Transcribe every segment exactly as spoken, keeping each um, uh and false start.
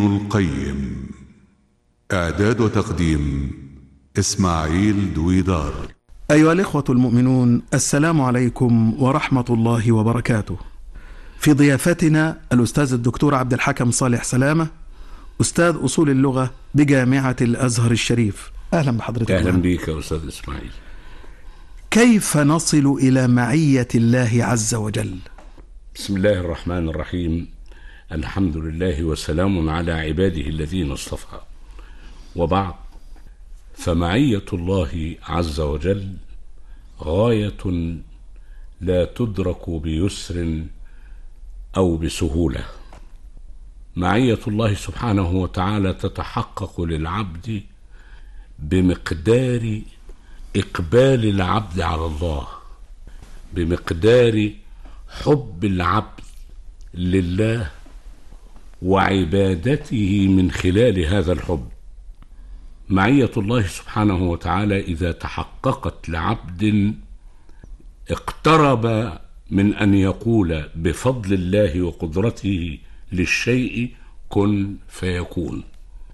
القيم. إعداد وتقديم إسماعيل دويدار. أيها الإخوة المؤمنون، السلام عليكم ورحمة الله وبركاته. في ضيافتنا الأستاذ الدكتور عبد الحكم صالح سلامة، أستاذ أصول اللغة بجامعة الأزهر الشريف. أهلا بحضرتك. أهلا بك يا أستاذ إسماعيل. كيف نصل إلى معية الله عز وجل؟ بسم الله الرحمن الرحيم. الحمد لله وسلام على عباده الذين اصطفى، وبعد، فمعية الله عز وجل غاية لا تدرك بيسر أو بسهولة. معية الله سبحانه وتعالى تتحقق للعبد بمقدار إقبال العبد على الله، بمقدار حب العبد لله وعبادته من خلال هذا الحب. معية الله سبحانه وتعالى إذا تحققت لعبد اقترب من أن يقول بفضل الله وقدرته للشيء كن فيكون،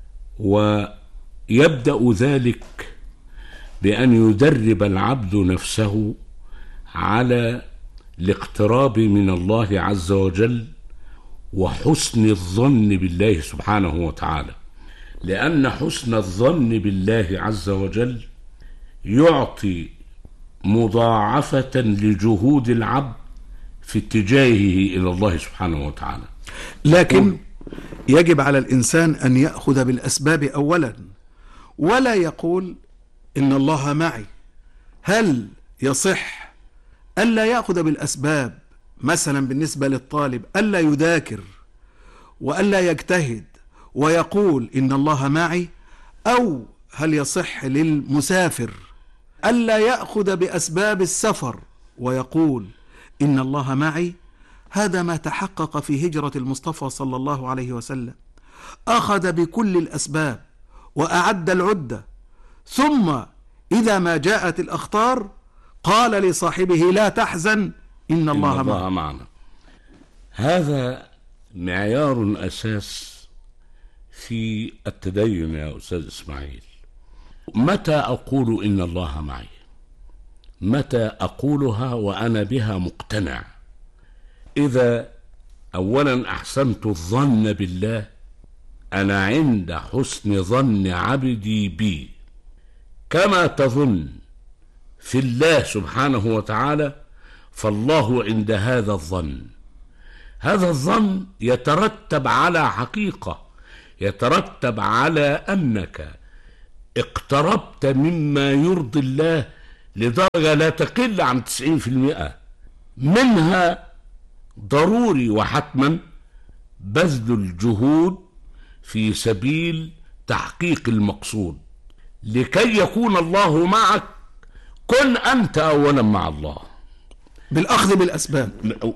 ويبدأ ذلك بأن يدرب العبد نفسه على الاقتراب من الله عز وجل وحسن الظن بالله سبحانه وتعالى، لأن حسن الظن بالله عز وجل يعطي مضاعفة لجهود العبد في اتجاهه إلى الله سبحانه وتعالى. لكن يجب على الإنسان أن يأخذ بالأسباب أولا، ولا يقول إن الله معي. هل يصح ألا يأخذ بالأسباب؟ مثلا بالنسبة للطالب ألا يذاكر وألا يجتهد ويقول إن الله معي، أو هل يصح للمسافر ألا يأخذ بأسباب السفر ويقول إن الله معي؟ هذا ما تحقق في هجرة المصطفى صلى الله عليه وسلم، أخذ بكل الأسباب وأعد العدة، ثم إذا ما جاءت الأخطار قال لصاحبه لا تحزن إن الله, إن الله معنا. معنا. هذا معيار أساس في التدين يا أستاذ إسماعيل. متى أقول إن الله معي؟ متى أقولها وأنا بها مقتنع؟ إذا أولا أحسنت الظن بالله، أنا عند حسن ظن عبدي بي، كما تظن في الله سبحانه وتعالى فالله عند هذا الظن. هذا الظن يترتب على حقيقة، يترتب على أنك اقتربت مما يرضي الله لدرجة لا تقل عن تسعين في المئة. منها ضروري وحتما بذل الجهود في سبيل تحقيق المقصود. لكي يكون الله معك كن أنت أولا مع الله بالأخذ بالأسباب.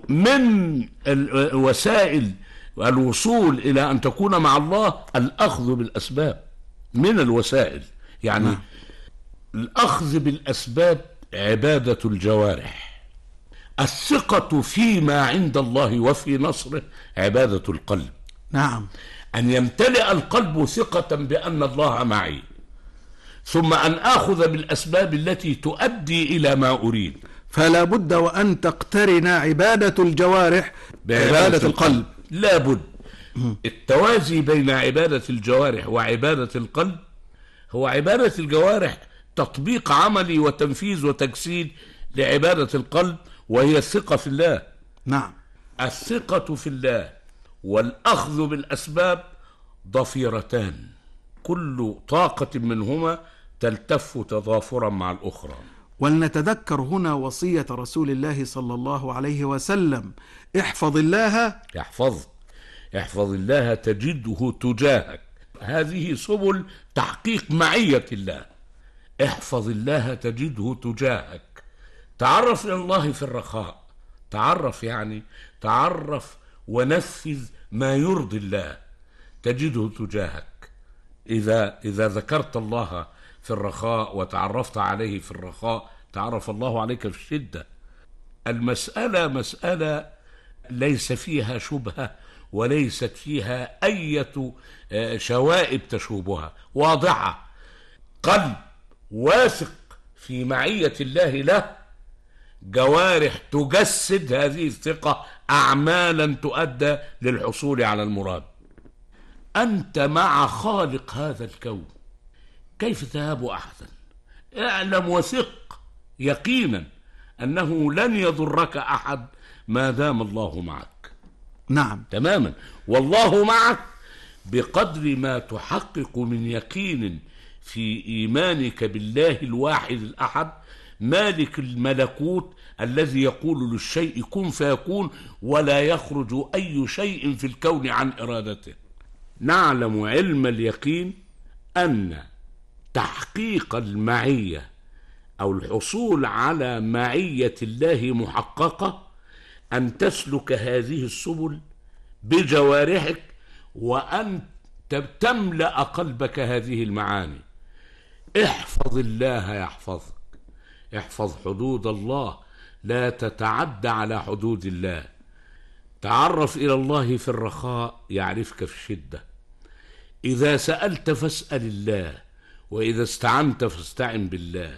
من الوسائل الوصول إلى أن تكون مع الله الأخذ بالأسباب، من الوسائل يعني نعم. الأخذ بالأسباب عبادة الجوارح، الثقة فيما عند الله وفي نصره عبادة القلب. نعم، أن يمتلئ القلب ثقة بأن الله معي، ثم أن آخذ بالأسباب التي تؤدي إلى ما أريد. فلا بد وأن تقترن عبادة الجوارح بعبادة القلب. لا بد. التوازي بين عبادة الجوارح وعبادة القلب هو عبادة الجوارح تطبيق عملي وتنفيذ وتجسيد لعبادة القلب، وهي الثقة في الله. نعم، الثقة في الله والأخذ بالأسباب ضفيرتان، كل طاقة منهما تلتف تضافرا مع الأخرى. ولنتذكر هنا وصية رسول الله صلى الله عليه وسلم: احفظ الله يحفظ احفظ الله تجده تجاهك. هذه سبل تحقيق معية الله. احفظ الله تجده تجاهك. تعرف إلى الله في الرخاء، تعرف يعني تعرف ونفذ ما يرضي الله تجده تجاهك. إذا إذا ذكرت الله في الرخاء وتعرفت عليه في الرخاء تعرف الله عليك في الشدة. المسألة مسألة ليس فيها شبهة وليست فيها أي شوائب تشوبها، واضحة. قلب واثق في معية الله له، جوارح تجسد هذه الثقة أعمالا تؤدى للحصول على المراد. أنت مع خالق هذا الكون، كيف تهاب أحدا؟ اعلم وثق يقينا أنه لن يضرك أحد ما دام الله معك. نعم تماما. والله معك بقدر ما تحقق من يقين في إيمانك بالله الواحد الأحد مالك الملكوت الذي يقول للشيء كن فيكون، ولا يخرج أي شيء في الكون عن إرادته. نعلم علم اليقين أن تحقيق المعية أو الحصول على معية الله محققة أن تسلك هذه السبل بجوارحك، وأن تملأ قلبك هذه المعاني. احفظ الله يحفظك، احفظ حدود الله، لا تتعدى على حدود الله. تعرف إلى الله في الرخاء يعرفك في الشدة. إذا سألت فاسأل الله، وإذا استعنت فاستعن بالله.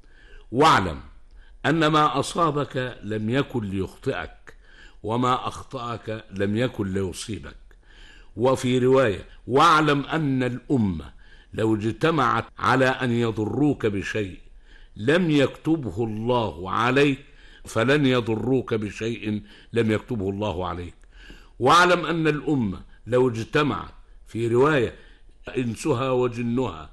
واعلم أن ما أصابك لم يكن ليخطئك، وما أخطأك لم يكن ليصيبك. وفي رواية: واعلم أن الأمة لو اجتمعت على أن يضروك بشيء لم يكتبه الله عليك فلن يضروك بشيء لم يكتبه الله عليك. واعلم أن الأمة لو اجتمعت، في رواية: إنسها وجنها،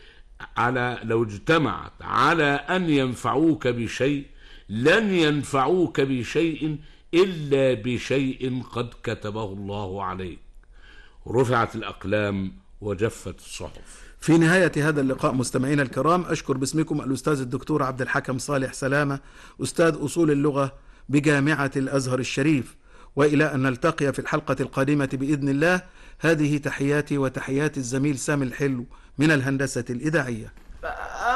على لو اجتمعت على أن ينفعوك بشيء لن ينفعوك بشيء إلا بشيء قد كتبه الله عليك. رفعت الأقلام وجفت الصحف. في نهاية هذا اللقاء مستمعينا الكرام، أشكر باسمكم الأستاذ الدكتور عبد الحكم صالح سلامة، أستاذ أصول اللغة بجامعة الأزهر الشريف. وإلى أن نلتقي في الحلقة القادمة بإذن الله، هذه تحياتي وتحيات الزميل سامي الحلو من الهندسة الإذاعية.